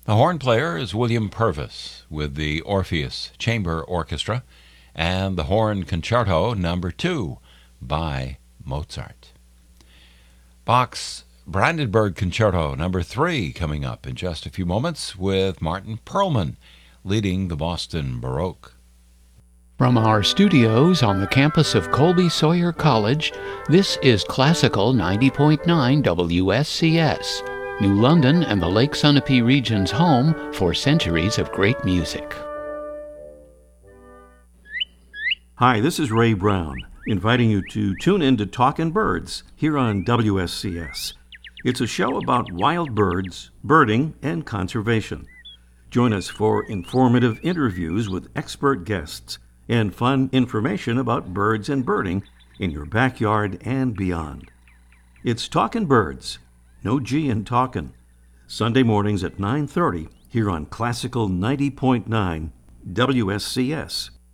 The horn player is William Purvis with the Orpheus Chamber Orchestra and the Horn Concerto No. 2 by Mozart. Bach's Brandenburg Concerto No. 3 coming up in just a few moments with Martin Perlman leading the Boston Baroque. From our studios on the campus of Colby Sawyer College, this is Classical 90.9 WSCS, New London and the Lake Sunapee region's home for centuries of great music. Hi, this is Ray Brown, inviting you to tune in to Talkin' Birds here on WSCS. It's a show about wild birds, birding, and conservation. Join us for informative interviews with expert guests and fun information about birds and birding in your backyard and beyond. It's Talkin' Birds, no G in talkin', Sunday mornings at 9:30 here on Classical 90.9 WSCS.